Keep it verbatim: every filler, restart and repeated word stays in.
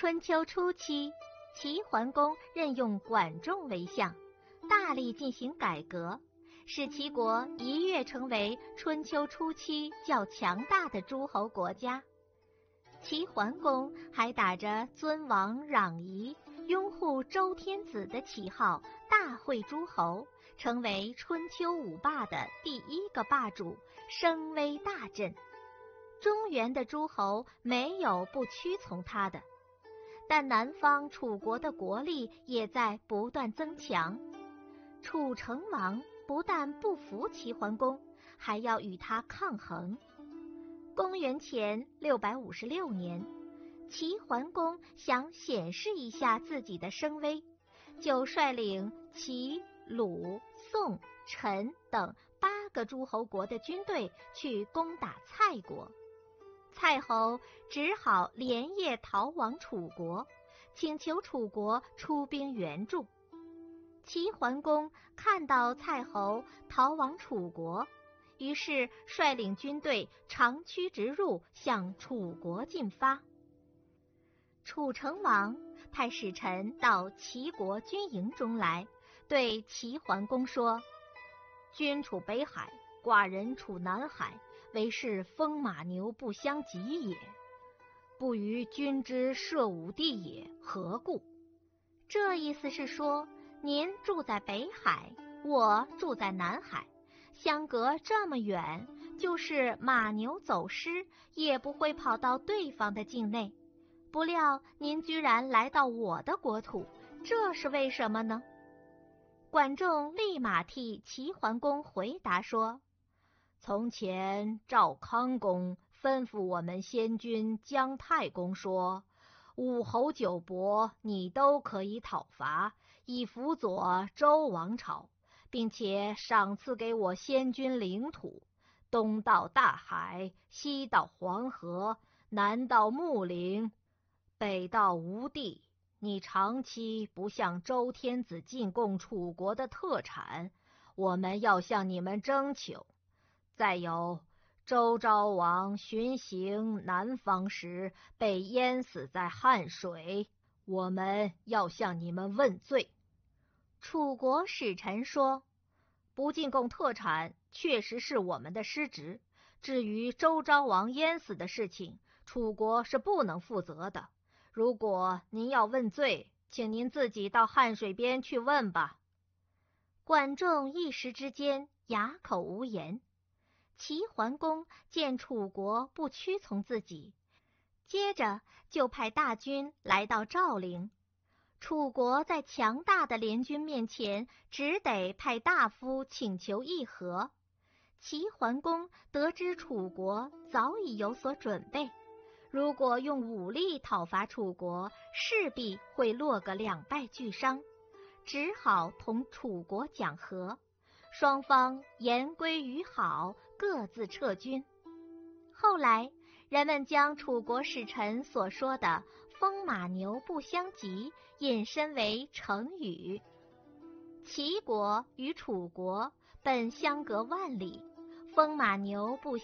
春秋初期，齐桓公任用管仲为相，大力进行改革，使齐国一跃成为春秋初期较强大的诸侯国家。齐桓公还打着尊王攘夷、拥护周天子的旗号，大会诸侯，成为春秋五霸的第一个霸主，声威大振。中原的诸侯没有不屈从他的，但南方楚国的国力也在不断增强。楚成王不但不服齐桓公，还要与他抗衡。公元前六百五十六年，齐桓公想显示一下自己的声威，就率领齐、鲁、宋、陈等八个诸侯国的军队去攻打蔡国。蔡侯只好连夜逃往楚国，请求楚国出兵援助。齐桓公看到蔡侯逃往楚国，于是率领军队长驱直入，向楚国进发。楚成王派使臣到齐国军营中来，对齐桓公说：君处北海，寡人处南海，为是风马牛不相及也。不与君之射武地也，何故？这意思是说，您住在北海，我住在南海，相隔这么远，就是马牛走失，也不会跑到对方的境内。不料您居然来到我的国土，这是为什么呢？管仲立马替齐桓公回答说：从前赵康公吩咐我们先君姜太公说，五侯九伯你都可以讨伐，以辅佐周王朝，并且赏赐给我先君领土，东到大海，西到黄河，南到穆陵，北到吴地。你长期不向周天子进贡楚国的特产，我们要向你们征求。再有，周昭王巡行南方时被淹死在汉水，我们要向你们问罪。楚国使臣说：不进贡特产确实是我们的失职，至于周昭王淹死的事情，楚国是不能负责的。如果您要问罪，请您自己到汉水边去问吧。管仲一时之间哑口无言。齐桓公见楚国不屈从自己，接着就派大军来到赵陵。楚国在强大的联军面前，只得派大夫请求议和。齐桓公得知楚国早已有所准备，如果用武力讨伐楚国，势必会落个两败俱伤，只好同楚国讲和，双方言归于好，各自撤军。后来人们将楚国使臣所说的风马牛不相及引申为成语。齐国与楚国本相隔万里，风马牛不